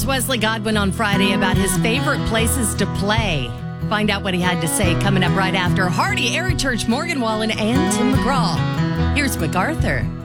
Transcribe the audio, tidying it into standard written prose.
Wesley Godwin on Friday about his favorite places to play. Find out what he had to say coming up right after Hardy, Eric Church, Morgan Wallen, and Tim McGraw. Here's MacArthur.